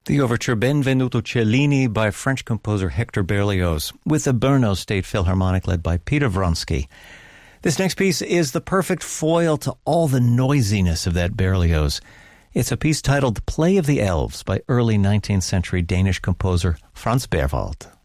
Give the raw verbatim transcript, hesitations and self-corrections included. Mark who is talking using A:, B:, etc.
A: The overture Benvenuto Cellini by French composer Hector Berlioz, with the Brno State Philharmonic led by Peter Vronsky. This next piece is the perfect foil to all the noisiness of that Berlioz. It's a piece titled Play of the Elves by early nineteenth century Danish composer Franz Berwald.